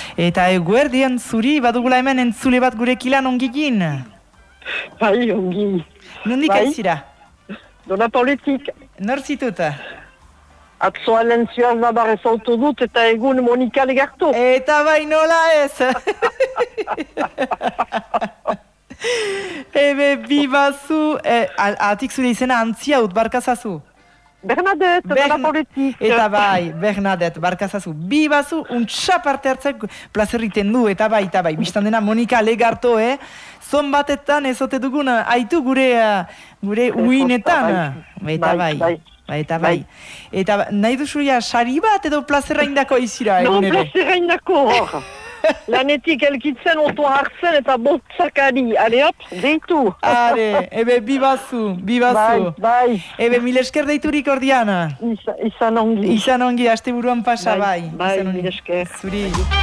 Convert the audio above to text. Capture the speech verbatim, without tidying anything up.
Eta eguerdian zuri, badugula hemen entzule bat gurekilan ongigin. Bai, ongi. Nondik bai. aizira? Dona politik. Nor zitut? Atzo alentzioaz nabar ezautu dut eta egun Monika Legarto. Eta bai nola ez! Ebe, bibazu, eh, atik zure izena antzia ut, barkazazu. Bernadette, Bern... dona politik. Eta bai, Bernadette, barkazazu. Bibazu, untsa parte hartzak plazerriten du, eta bai, eta bai. Bistan dena Monika Legarto, eh? Zon batetan ezote dugun, haitu gure, gure uinetan. Eta bai, bai, eta bai. Eta nahi duzuria, sari bat edo plazerra indako izira? No, plazerra indako hor. Lanetik elkitzen oto hartzen eta botzakari. Ale hop, deitu. Are, ebe, bibazu, bibazu. Bai, bai. Ebe, mil esker deiturik ordiana. Isa, izan ongi. Izan ongi, aste buruan pasa, bai. Bai, bai, mil esker. Zuri.